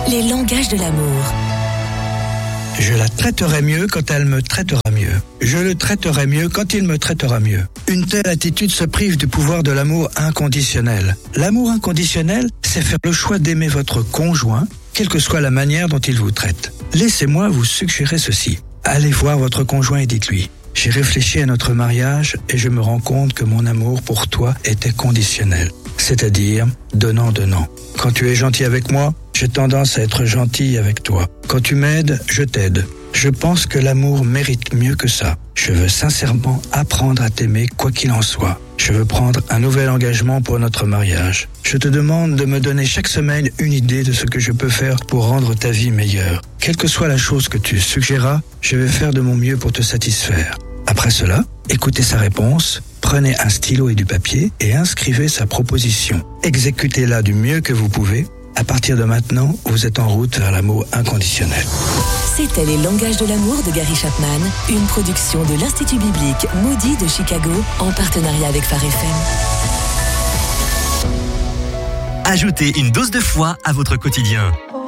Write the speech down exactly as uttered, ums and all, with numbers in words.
Les langages de l'amour. Je la traiterai mieux quand elle me traitera mieux. Je le traiterai mieux quand il me traitera mieux. Une telle attitude se prive du pouvoir de l'amour inconditionnel. L'amour inconditionnel, c'est faire le choix d'aimer votre conjoint, quelle que soit la manière dont il vous traite. Laissez-moi vous suggérer ceci. Allez voir votre conjoint et dites-lui: j'ai réfléchi à notre mariage et je me rends compte que mon amour pour toi était conditionnel. C'est-à-dire donnant-donnant. Quand tu es gentil avec moi, j'ai tendance à être gentil avec toi. Quand tu m'aides, je t'aide. Je pense que l'amour mérite mieux que ça. Je veux sincèrement apprendre à t'aimer quoi qu'il en soit. Je veux prendre un nouvel engagement pour notre mariage. Je te demande de me donner chaque semaine une idée de ce que je peux faire pour rendre ta vie meilleure. Quelle que soit la chose que tu suggéreras, je vais faire de mon mieux pour te satisfaire. Après cela, écoutez sa réponse, prenez un stylo et du papier et inscrivez sa proposition. Exécutez-la du mieux que vous pouvez. À partir de maintenant, vous êtes en route vers l'amour inconditionnel. C'était Les langages de l'amour de Gary Chapman, une production de l'Institut biblique Moody de Chicago en partenariat avec Phare F M. Ajoutez une dose de foi à votre quotidien.